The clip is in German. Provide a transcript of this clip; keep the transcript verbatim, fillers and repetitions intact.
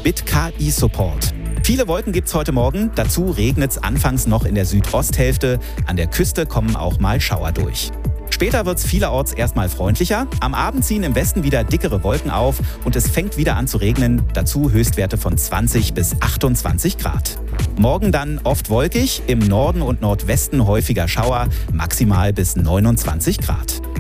mit K I-Support. Viele Wolken gibt's heute Morgen, dazu regnet's anfangs noch in der Südosthälfte. An der Küste kommen auch mal Schauer durch. Später wird's vielerorts erstmal freundlicher. Am Abend ziehen im Westen wieder dickere Wolken auf und es fängt wieder an zu regnen. Dazu Höchstwerte von zwanzig bis achtundzwanzig Grad. Morgen dann oft wolkig, im Norden und Nordwesten häufiger Schauer, maximal bis neunundzwanzig Grad.